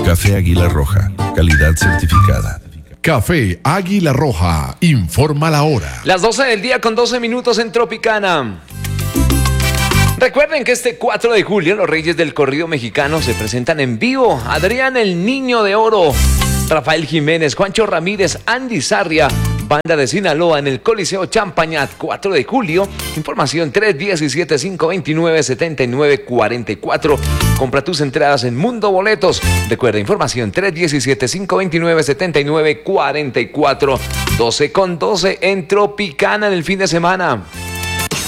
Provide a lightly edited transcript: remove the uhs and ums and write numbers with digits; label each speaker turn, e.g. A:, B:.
A: Café Águila Roja, calidad certificada.
B: Café Águila Roja, informa la hora.
C: Las 12 del día con 12 minutos en Tropicana. Recuerden que este 4 de julio los Reyes del Corrido Mexicano se presentan en vivo. Adrián el Niño de Oro, Rafael Jiménez, Juancho Ramírez, Andy Sarria, Banda de Sinaloa en el Coliseo Champañat, 4 de julio. Información 317-529-7944. Compra tus entradas en Mundo Boletos. Recuerda, información 317-529-7944. 12 con 12 en Tropicana en el fin de semana.